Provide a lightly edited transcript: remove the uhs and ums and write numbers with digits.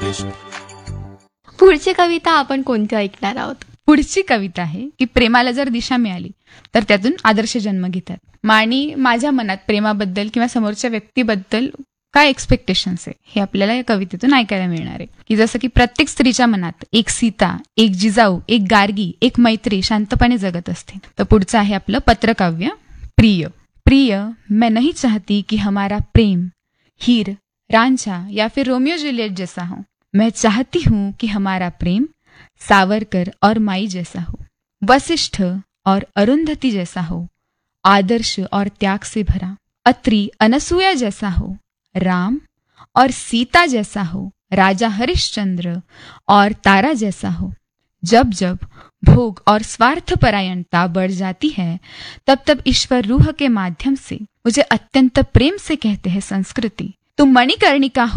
पुढची कविता आपण कोणती ऐकणार आहोत? पुढची कविता आहे की प्रेमाला जर दिशा मिळाली तर त्यातून आदर्श जन्म घेतात. आणि माझ्या मनात प्रेमाबद्दल किंवा समोरच्या व्यक्तीबद्दल काय एक्सपेक्टेशन्स आहे हे आपल्याला या कवितेतून ऐकायला मिळणार आहे. की जसं की प्रत्येक स्त्रीच्या मनात एक सीता, एक जिजाऊ, एक गार्गी, एक मैत्री शांतपणे जगत असते. तर पुढचं आहे आपलं पत्रकाव्य. प्रिय. प्रिय, मैं नहीं चाहती कि हमारा प्रेम हीर, रांझा या फिर रोमियो जूलियट जैसा हो. मैं चाहती हूँ कि हमारा प्रेम सावरकर और माई जैसा हो, वशिष्ठ और अरुंधति जैसा हो, आदर्श और त्याग से भरा, अत्रि अनसुया जैसा हो, राम और सीता जैसा हो, राजा हरिश्चंद्र और तारा जैसा हो. जब जब भोग और स्वार्थ परायणता बढ़ जाती है तब तब ईश्वर रूह के माध्यम से मुझे अत्यंत प्रेम से कहते हैं संस्कृति, तुम मणिकर्णिका